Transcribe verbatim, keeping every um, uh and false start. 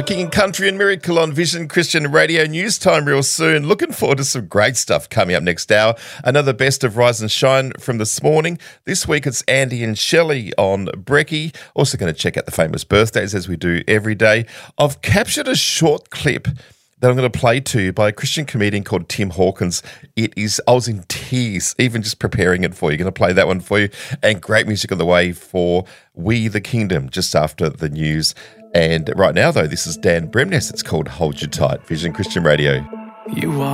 King and Country and Miracle on Vision Christian Radio. News time real soon. Looking forward to some great stuff coming up next hour. Another best of Rise and Shine from this morning. This week it's Andy and Shelley on Brekkie. Also going to check out the famous birthdays as we do every day. I've captured a short clip that I'm going to play to you by a Christian comedian called Tim Hawkins. It is, I was in tears even just preparing it for you. Going to play that one for you. And great music on the way for We the Kingdom just after the news. And right now, though, this is Dan Bremnes. It's called Hold You Tight, Vision Christian Radio. You are